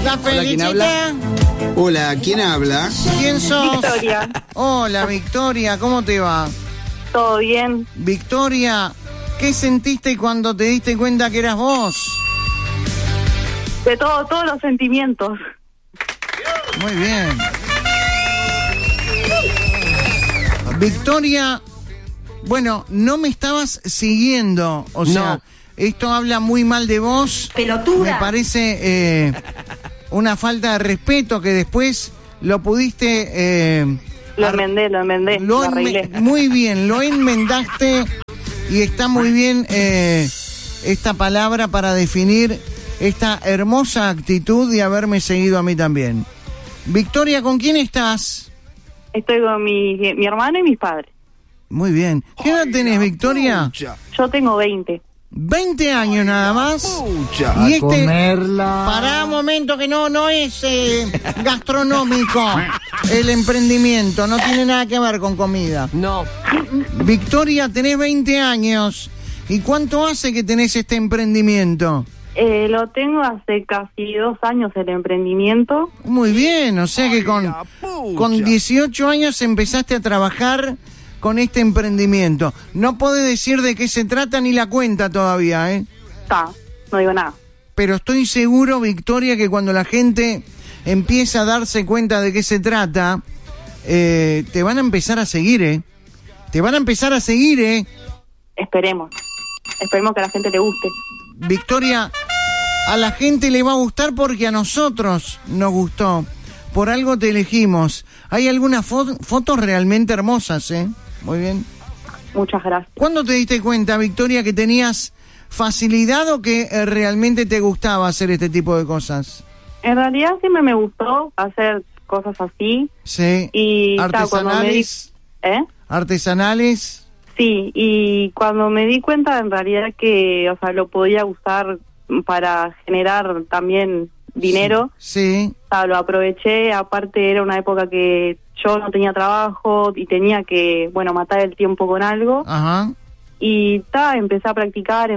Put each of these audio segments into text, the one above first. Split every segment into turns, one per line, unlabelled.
¿Estás feliz, chica?
Hola, ¿quién habla?
¿Quién sos?
Victoria.
Hola, Victoria, ¿cómo te va?
¿Todo bien?
Victoria, ¿qué sentiste cuando te diste cuenta que eras vos?
De todos los sentimientos.
Muy bien. Victoria, bueno, no me estabas siguiendo, o sea, esto habla muy mal de vos.
¡Pelotuda!
Me parece una falta de respeto que después lo pudiste...
Lo enmendé, lo arreglé.
Muy bien, lo enmendaste y está muy bien esta palabra para definir esta hermosa actitud de haberme seguido a mí también. Victoria, ¿con quién estás?
Estoy con mi hermano y mis padres.
Muy bien. ¿Qué edad tenés, Victoria?
Yo tengo 20.
20 años nada más. Y pará un momento que no es gastronómico el emprendimiento, no tiene nada que ver con comida.
No.
Victoria, tenés 20 años. ¿Y cuánto hace que tenés este emprendimiento?
Lo tengo hace casi 2 años el emprendimiento.
Muy bien, o sea que con 18 años empezaste a trabajar con este emprendimiento. No podés decir de qué se trata ni la cuenta todavía, ¿eh?
No digo nada.
Pero estoy seguro, Victoria, que cuando la gente empieza a darse cuenta de qué se trata, te van a empezar a seguir, ¿eh? Te van a empezar a seguir, ¿eh?
Esperemos que a la gente le guste.
Victoria, a la gente le va a gustar porque a nosotros nos gustó. Por algo te elegimos. Hay algunas fotos realmente hermosas, ¿eh? Muy bien.
Muchas gracias.
¿Cuándo te diste cuenta, Victoria, que tenías facilidad o que realmente te gustaba hacer este tipo de cosas?
En realidad siempre me gustó hacer cosas así.
Sí.
Y
artesanales. Artesanales.
Sí, y cuando me di cuenta en realidad que, o sea, lo podía usar para generar también dinero.
Sí.
O sea, lo aproveché, aparte era una época que yo no tenía trabajo y tenía que, bueno, matar el tiempo con algo.
Ajá.
Y empecé a practicar.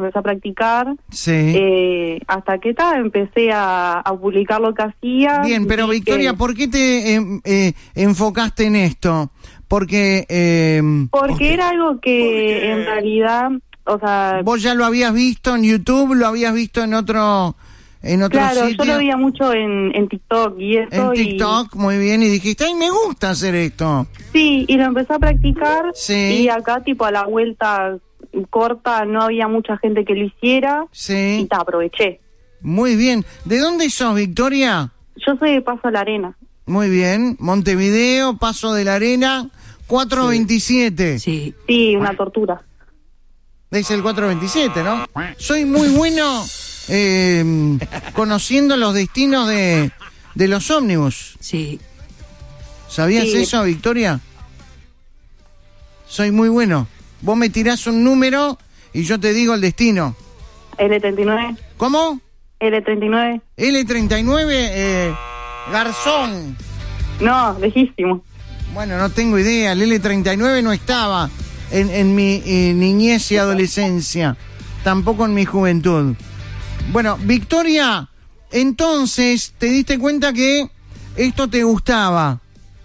Sí.
Hasta que empecé a publicar lo que hacía.
Bien, pero Victoria, ¿por qué te enfocaste en esto? Porque
era algo que en realidad, o sea...
¿Vos ya lo habías visto en YouTube? ¿Lo habías visto en otro
claro,
sitio?
Yo lo veía mucho en TikTok y eso.
En TikTok, muy bien, y dijiste, ¡ay, me gusta hacer esto!
Sí, y lo empecé a practicar.
Sí.
Y acá, a la vuelta corta, no había mucha gente que lo hiciera.
Sí.
Y aproveché.
Muy bien. ¿De dónde sos, Victoria?
Yo soy de Paso de la Arena.
Muy bien. Montevideo, Paso de la Arena, 427.
Sí.
Sí, una tortura.
Es el 427, ¿no? Soy muy bueno conociendo los destinos de los ómnibus.
Sí.
¿Sabías eso, Victoria? Soy muy bueno. Vos me tirás un número y yo te digo el destino.
L39.
¿Cómo?
L39.
L39, Garzón.
No, lejísimo.
Bueno, no tengo idea. El L39 no estaba en mi niñez y adolescencia. Tampoco en mi juventud. Bueno, Victoria, entonces te diste cuenta que esto te gustaba.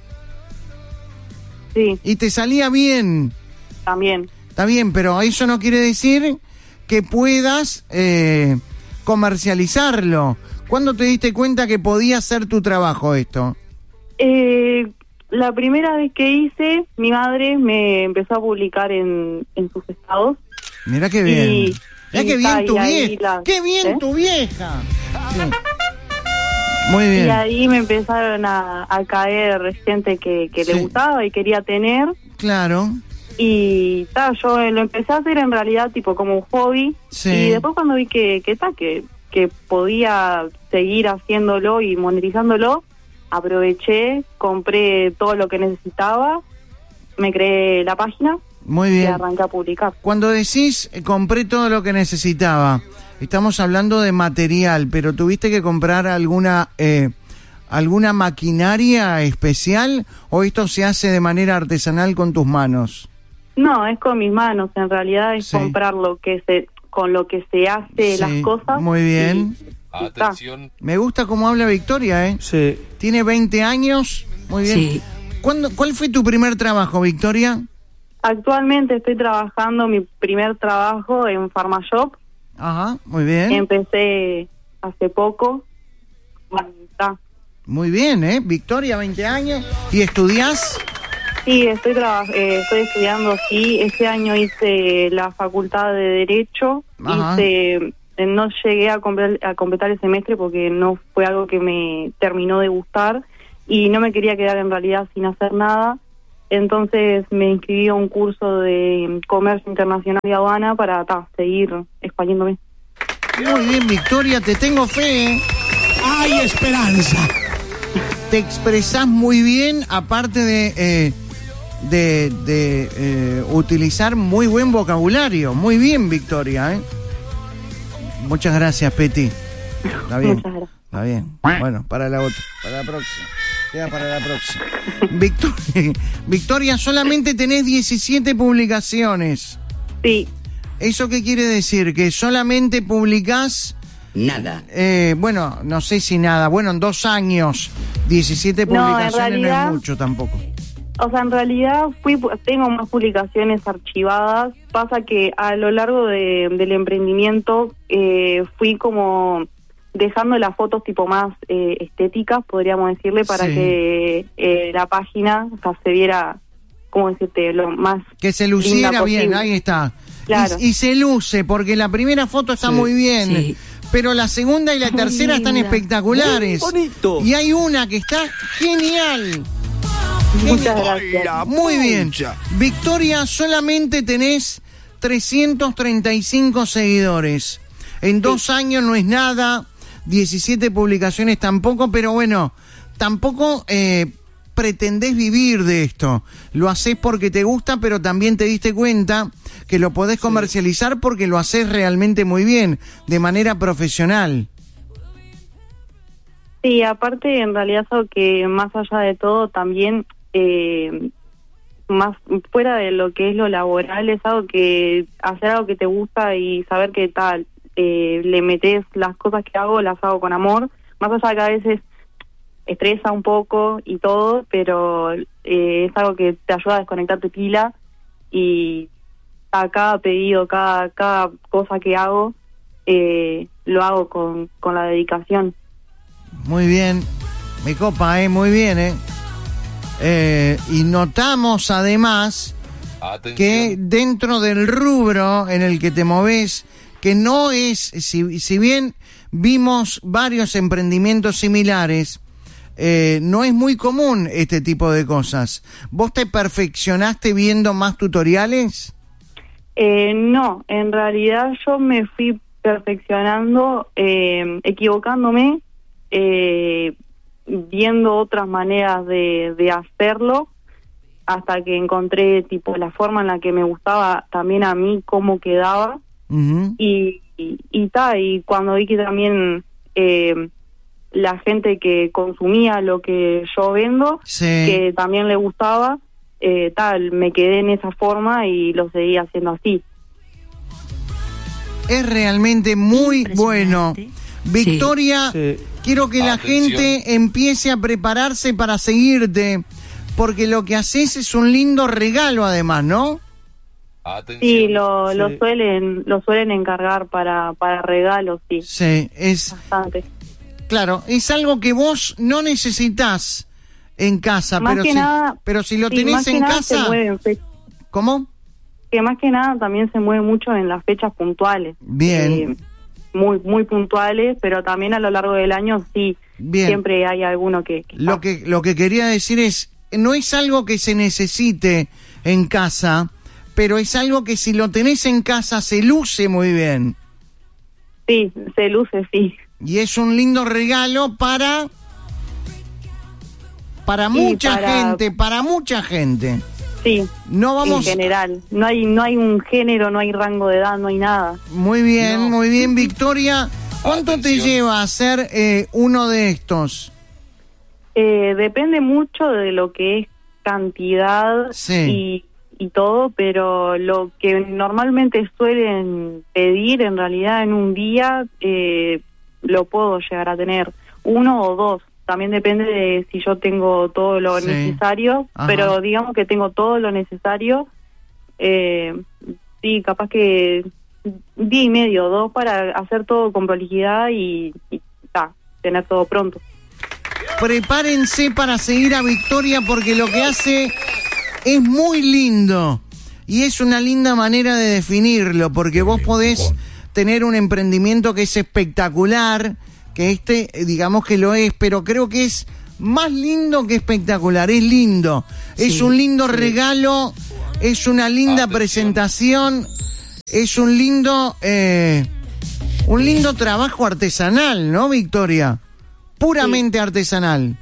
Sí.
Y te salía bien.
También.
Está bien, pero eso no quiere decir que puedas comercializarlo. ¿Cuándo te diste cuenta que podía ser tu trabajo esto?
La primera vez que hice, mi madre me empezó a publicar en sus estados.
Mirá qué bien. Mirá qué bien tu vieja. ¡Qué bien tu vieja! Sí. Muy bien.
Y ahí me empezaron a caer gente que le gustaba y quería tener.
Claro.
Y yo lo empecé a hacer en realidad como un hobby.
Sí.
Y después cuando vi que podía seguir haciéndolo y monetizándolo, aproveché, compré todo lo que necesitaba, me creé la página.
Muy bien.
Y arranqué a publicar.
Cuando decís compré todo lo que necesitaba, estamos hablando de material, pero ¿tuviste que comprar alguna maquinaria especial o esto se hace de manera artesanal con tus manos?
No, es con mis manos, en realidad es comprar con lo que se hace las cosas.
Muy bien.
Atención.
Me gusta cómo habla Victoria, ¿eh?
Sí.
Tiene 20 años, muy bien.
Sí.
¿Cuál fue tu primer trabajo, Victoria?
Actualmente estoy trabajando mi primer trabajo en Pharmashop.
Ajá, muy bien.
Empecé hace poco. Bueno, está.
Muy bien, ¿eh? Victoria, 20 años. ¿Y estudiás?
Sí, estoy estudiando, sí. Este año hice la facultad de Derecho.
Ajá.
No llegué a completar el semestre porque no fue algo que me terminó de gustar y no me quería quedar en realidad sin hacer nada. Entonces me inscribí a un curso de comercio internacional y aduana para seguir expandiéndome.
Muy bien, Victoria, te tengo fe, ¿eh?
¡Hay esperanza!
Te expresás muy bien, aparte de utilizar muy buen vocabulario. Muy bien, Victoria, ¿eh? Muchas gracias, Peti. Está bien.
Muchas gracias.
Está bien. Bueno, para la otra, para la próxima. Queda para la próxima. Victoria, solamente tenés 17 publicaciones.
Sí,
¿Eso qué quiere decir? ¿Que solamente publicás?
Nada.
Bueno, no sé si nada. Bueno, en 2 años, 17
No, en
publicaciones no
realidad-
es mucho tampoco.
o sea, en realidad tengo más publicaciones archivadas. Pasa que a lo largo del emprendimiento fui como dejando las fotos tipo más estéticas, podríamos decirle, para
Sí.
que la página, o sea, se viera, ¿cómo decirte?, lo más
Que se
linda
luciera bien,
posible.
ahí está.
Claro.
Y se luce, porque la primera foto está muy bien,
sí.
pero la segunda y la
Muy
tercera están
linda.
espectaculares.
Muy bonito.
Y hay una que está genial.
Muchas gracias.
Muy bien. Victoria, solamente tenés 335 seguidores. En 2 años no es nada, 17 publicaciones tampoco, pero bueno, tampoco pretendés vivir de esto. Lo haces porque te gusta, pero también te diste cuenta que lo podés comercializar porque lo haces realmente muy bien, de manera profesional.
Sí, aparte, en realidad es algo que más allá de todo también, más fuera de lo que es lo laboral, es algo que hacer algo que te gusta y saber que tal, le metes las cosas que hago, las hago con amor, más allá de que a veces estresa un poco y todo, pero es algo que te ayuda a desconectar tu pila y a cada pedido, cada cosa que hago, lo hago con la dedicación.
Muy bien, me copa, muy bien, y notamos además
Atención.
que dentro del rubro en el que te movés, que no es, si bien vimos varios emprendimientos similares, no es muy común este tipo de cosas. ¿Vos te perfeccionaste viendo más tutoriales?
No, en realidad yo me fui perfeccionando, equivocándome, viendo otras maneras de hacerlo, hasta que encontré tipo la forma en la que me gustaba también a mí cómo quedaba.
Ujú.
Y cuando vi que también la gente que consumía lo que yo vendo,
Sí.
que también le gustaba, me quedé en esa forma y lo seguí haciendo así.
Es realmente muy bueno.
Impresionante.
Victoria,
Sí.
quiero que la
Atención.
gente empiece a prepararse para seguirte, porque lo que haces es un lindo regalo además, ¿no?
Atención.
Sí, lo
Sí.
suelen encargar para regalos, sí,
Sí, es
bastante.
claro, es algo que vos no necesitas en casa,
Más
pero
que
si,
nada,
pero si lo
sí,
tenés
más que
en
nada se
casa,
mueve en
¿cómo?
que más que nada también se mueve mucho en las fechas puntuales.
Bien.
Muy muy puntuales, pero también a lo largo del año sí,
Bien.
siempre hay alguno que
Lo que quería decir es, no es algo que se necesite en casa, pero es algo que si lo tenés en casa se luce muy bien.
sí, se luce, sí.
Y es un lindo regalo para mucha gente.
Sí,
No vamos
en general. No hay un género, no hay rango de edad, no hay nada.
muy bien, Victoria. ¿Cuánto te
Atención.
lleva a hacer uno de estos?
Depende mucho de lo que es cantidad
Sí.
y todo, pero lo que normalmente suelen pedir en realidad en un día lo puedo llegar a tener, 1 o 2. También depende de si yo tengo todo lo necesario, pero digamos que tengo todo lo necesario. Sí, capaz que 10 y medio, 2 para hacer todo con prolijidad y tener todo pronto.
Prepárense para seguir a Victoria porque lo que hace es muy lindo y es una linda manera de definirlo, porque vos podés tener un emprendimiento que es espectacular, que digamos que lo es, pero creo que es más lindo que espectacular, es lindo, es un lindo regalo, es una linda presentación, es un lindo trabajo artesanal, ¿no, Victoria? Puramente artesanal.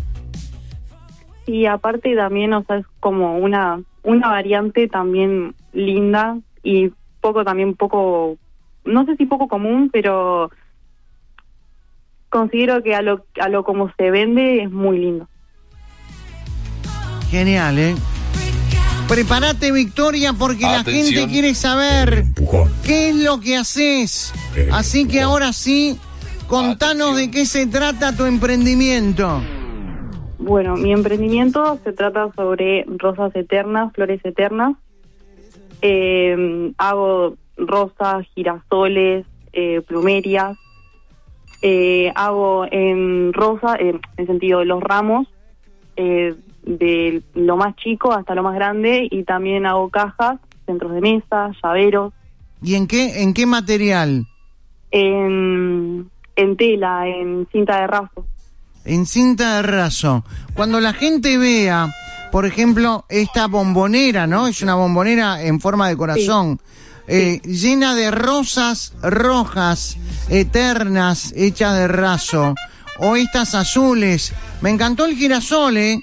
Y aparte también, o sea, es como una variante también linda y poco, no sé si poco común, pero considero que a lo como se vende es muy lindo.
Genial, ¿eh? Prepárate, Victoria, porque la gente quiere saber qué es lo que haces. Así que ahora sí, contanos de qué se trata tu emprendimiento.
Bueno, mi emprendimiento se trata sobre rosas eternas, flores eternas. Hago rosas, girasoles, plumerias. Hago en rosa, en sentido de los ramos, de lo más chico hasta lo más grande, y también hago cajas, centros de mesa, llaveros.
¿Y en qué material?
En tela, en cinta de raso.
En cinta de raso. Cuando la gente vea, por ejemplo, esta bombonera, ¿no? Es una bombonera en forma de corazón, llena de rosas rojas, eternas, hechas de raso, o estas azules. Me encantó el girasol, ¿eh?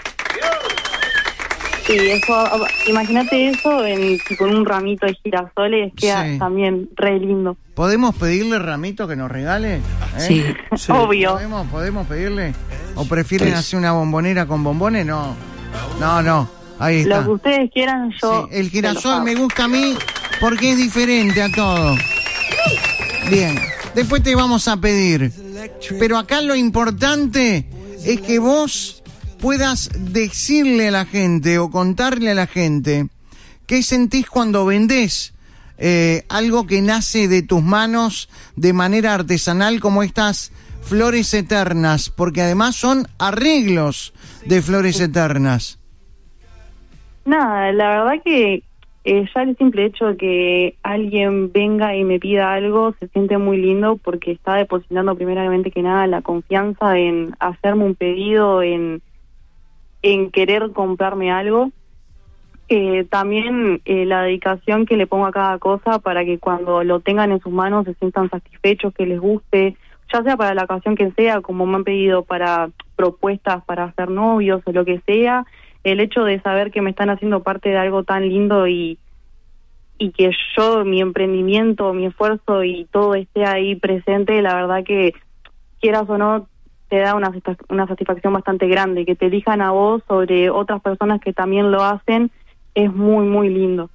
Sí, eso, imagínate eso con un ramito de girasoles, queda también re lindo.
¿Podemos pedirle ramito que nos regale?
Sí. Obvio.
¿Podemos pedirle? ¿O prefieren hacer una bombonera con bombones? No, ahí está.
Lo que ustedes quieran, yo...
Sí, el girasol me gusta a mí porque es diferente a todo. Bien, después te vamos a pedir. Pero acá lo importante es que vos puedas decirle a la gente o contarle a la gente qué sentís cuando vendés algo que nace de tus manos de manera artesanal, como estas flores eternas, porque además son arreglos de flores eternas.
Nada, la verdad que ya el simple hecho de que alguien venga y me pida algo se siente muy lindo, porque está depositando primeramente que nada la confianza en hacerme un pedido, en querer comprarme algo. También la dedicación que le pongo a cada cosa para que cuando lo tengan en sus manos se sientan satisfechos, que les guste, ya sea para la ocasión que sea, como me han pedido para propuestas para hacer novios o lo que sea. El hecho de saber que me están haciendo parte de algo tan lindo y que yo, mi emprendimiento, mi esfuerzo y todo esté ahí presente, la verdad que, quieras o no, te da una satisfacción bastante grande. Que te elijan a vos sobre otras personas que también lo hacen es muy, muy lindo.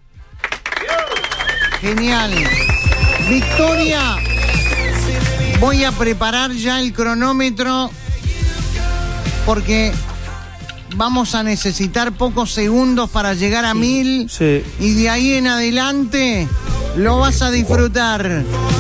Genial. Victoria, voy a preparar ya el cronómetro porque vamos a necesitar pocos segundos para llegar a 1000 y de ahí en adelante lo vas a disfrutar.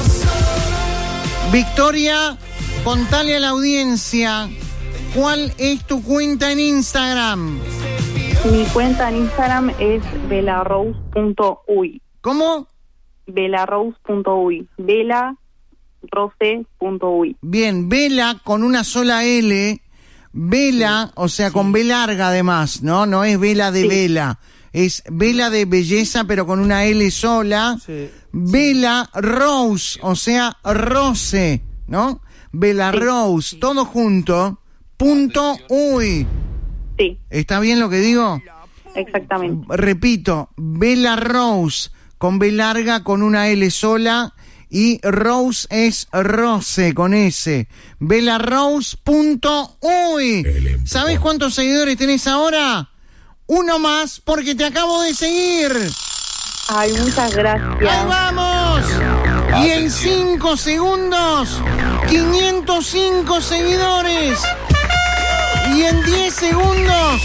Victoria, contale a la audiencia cuál es tu cuenta en Instagram.
Mi cuenta en Instagram es belarose.uy.
¿Cómo?
belarose.uy. belarose.uy.
Bien, Vela con una sola L. Vela, o sea, con B larga además, ¿no? No es vela de vela. Es vela de belleza, pero con una L sola. Sí. Bella Rose, o sea, Rose, ¿no? Bella Rose, todo junto, .uy.
Sí.
¿Está bien lo que digo?
Exactamente.
Repito, Bella Rose, con B larga, con una L sola, y Rose es Rose, con S. BellaRose.uy. ¿Sabes cuántos seguidores tenés ahora? Uno más, porque te acabo de seguir.
Ay, muchas gracias.
¡Ahí vamos! Y en 5 segundos, 505 seguidores. Y en 10 segundos,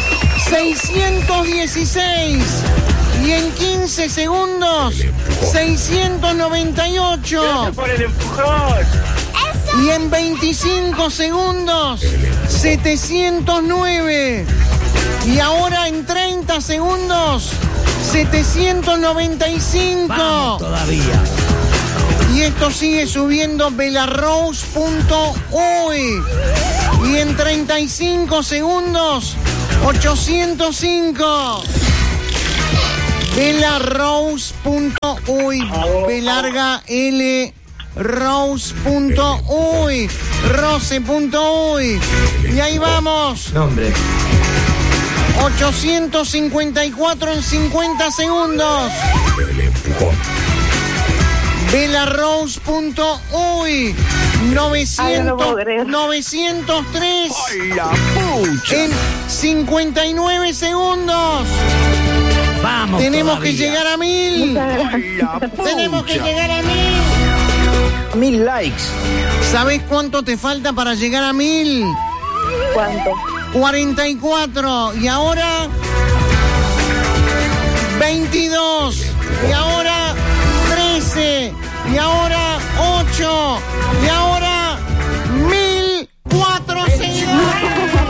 616. Y en 15 segundos, 698.
Gracias por el empujón.
Y en 25 segundos, 709. Y ahora en 30 segundos, 795.
Vamos todavía.
Y esto sigue subiendo belarose.uy. Y en 35 segundos, 805. belarose.uy. Belarga L. Rose.uy. Rose.uy. Y ahí vamos.
Nombre.
854 en 50 segundos. belarose.uy. 903 en 59 segundos.
Vamos
Tenemos
todavía.
que llegar a 1000. Tenemos que llegar a 1000.
1000 likes.
¿Sabés cuánto te falta para llegar a 1000?
¿Cuánto?
44. Y ahora 22. Y ahora 13. Y ahora 8. Y ahora 1004 seguidores.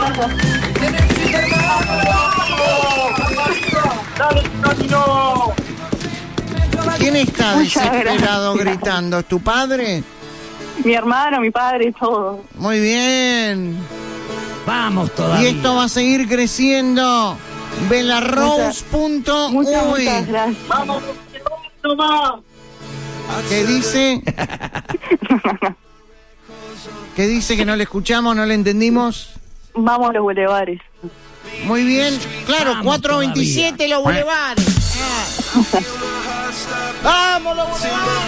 ¡No!
¿Quién está
Muchas
desesperado
gracias.
gritando? ¿Es tu padre?
Mi hermano, mi padre, todo.
Muy bien.
Vamos
Y
todavía.
esto va a seguir creciendo. belarose.uy.
Muchas gracias.
¡Vamos! ¡Toma!
¿Qué dice? ¿Qué dice que no le escuchamos, no le entendimos?
Vamos a los bulevares.
Muy bien. Claro,
Vamos
427 los bulevares. ¡Vamos los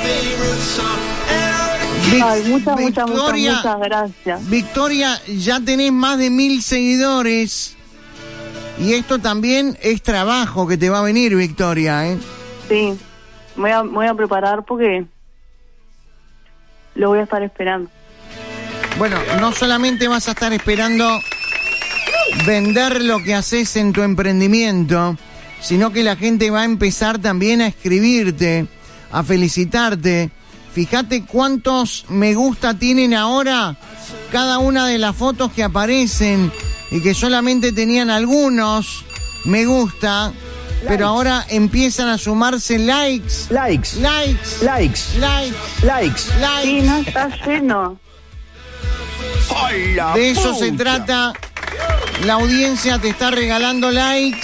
Ay, muchas
Victoria,
gracias.
Victoria, ya tenés más de 1000 seguidores. Y esto también es trabajo que te va a venir, Victoria, ¿eh?
Sí, me voy a preparar porque lo voy a estar esperando.
Bueno, no solamente vas a estar esperando vender lo que haces en tu emprendimiento, sino que la gente va a empezar también a escribirte, a felicitarte. Fíjate cuántos me gusta tienen ahora cada una de las fotos que aparecen y que solamente tenían algunos me gusta, pero ahora empiezan a sumarse likes.
Likes.
Likes.
Likes.
Likes.
Likes.
Sí,
Likes.
no, está lleno.
De eso se trata. La audiencia te está regalando likes.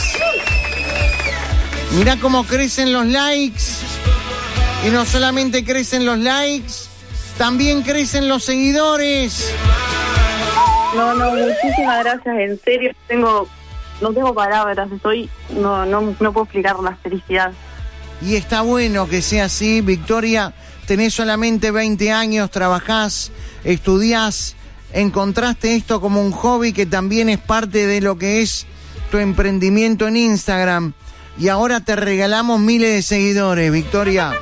Mirá cómo crecen los likes. Y no solamente crecen los likes, también crecen los seguidores.
No, muchísimas gracias, en serio, no tengo palabras, no puedo explicar la felicidad.
Y está bueno que sea así, Victoria. Tenés solamente 20 años, trabajás, estudiás, encontraste esto como un hobby que también es parte de lo que es tu emprendimiento en Instagram. Y ahora te regalamos miles de seguidores, Victoria.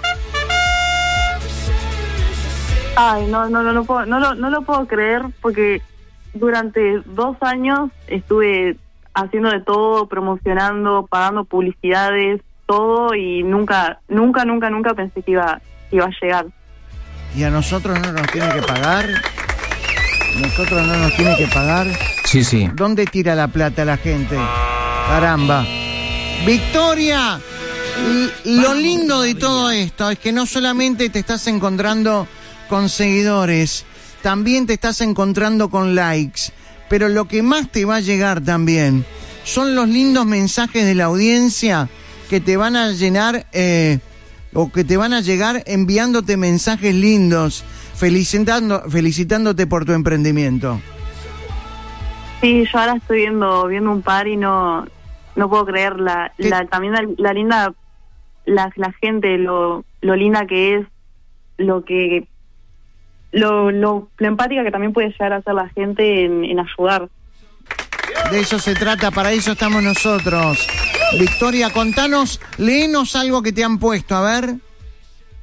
Ay, no lo puedo creer porque durante 2 años estuve haciendo de todo, promocionando, pagando publicidades, todo, y nunca pensé que iba a llegar.
¿Y a nosotros no nos tiene que pagar? ¿Nosotros no nos tiene que pagar?
Sí, sí.
¿Dónde tira la plata la gente? Caramba. Victoria, lo lindo de todo esto es que no solamente te estás encontrando con seguidores, también te estás encontrando con likes, pero lo que más te va a llegar también son los lindos mensajes de la audiencia que te van a llenar o que te van a llegar enviándote mensajes lindos, felicitándote por tu emprendimiento.
Sí, yo ahora estoy viendo un par y no puedo creer también la linda, la gente, lo linda que es, lo empática que también puede llegar a ser la gente en ayudar.
De eso se trata, para eso estamos nosotros. Victoria, contanos, léenos algo que te han puesto, a ver.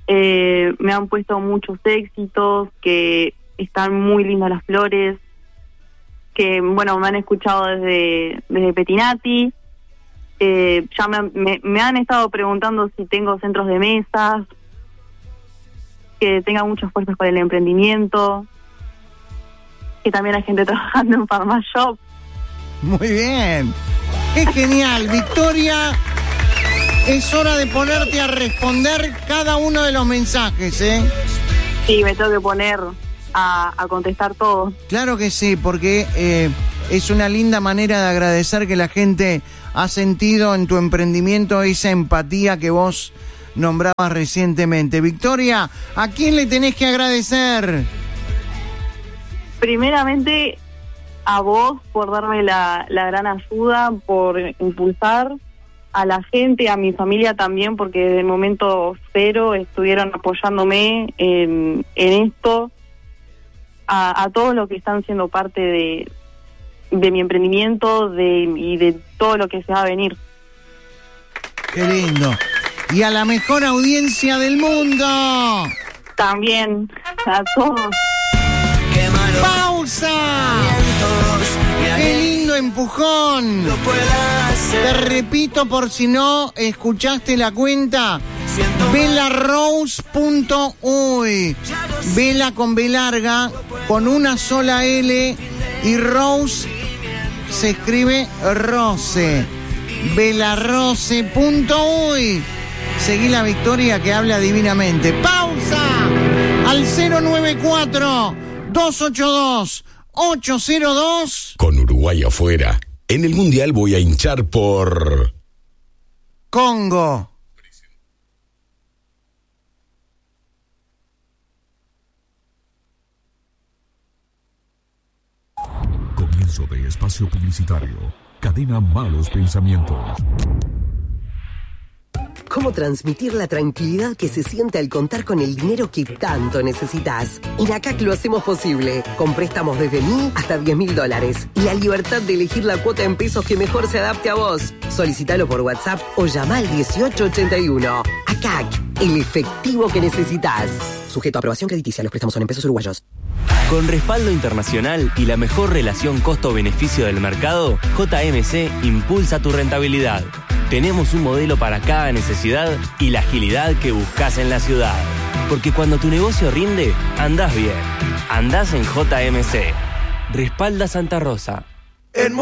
Me han puesto muchos éxitos, que están muy lindas las flores, que bueno, me han escuchado desde Petinati. Ya me han estado preguntando si tengo centros de mesas, que tenga muchas fuerzas para el emprendimiento, que también hay gente trabajando en Pharmashop.
Muy bien. ¡Qué genial! Victoria, es hora de ponerte a responder cada uno de los mensajes, ¿eh?
Sí, me tengo que poner a contestar todo.
Claro que sí, porque es una linda manera de agradecer que la gente ha sentido en tu emprendimiento esa empatía que vos nombrabas recientemente. Victoria, ¿a quién le tenés que agradecer?
Primeramente a vos por darme la gran ayuda, por impulsar a la gente, a mi familia también, porque desde el momento cero estuvieron apoyándome en esto, a todos los que están siendo parte de mi emprendimiento y de todo lo que se va a venir.
¡Qué lindo! Y a la mejor audiencia del mundo.
También a todos.
¡Pausa! ¡Qué lindo empujón! Te repito por si no escuchaste la cuenta. Belarose.uy. Vela con B larga, con una sola L, y Rose se escribe Rose. Belarose.uy. Seguí la Victoria, que habla divinamente. ¡Pausa! Al 094-282-802.
Con Uruguay afuera, en el Mundial voy a hinchar por
Congo.
Comienzo de espacio publicitario. Cadena Malos Pensamientos.
¿Cómo transmitir la tranquilidad que se siente al contar con el dinero que tanto necesitas? En ACAC lo hacemos posible, con préstamos desde $1.000 hasta $10.000 y la libertad de elegir la cuota en pesos que mejor se adapte a vos. Solicítalo por WhatsApp o llama al 1881. ACAC, el efectivo que necesitas. Sujeto a aprobación crediticia, los préstamos son en pesos uruguayos.
Con respaldo internacional y la mejor relación costo-beneficio del mercado, JMC impulsa tu rentabilidad. Tenemos un modelo para cada necesidad y la agilidad que buscas en la ciudad. Porque cuando tu negocio rinde, andás bien. Andás en JMC. Respalda Santa Rosa.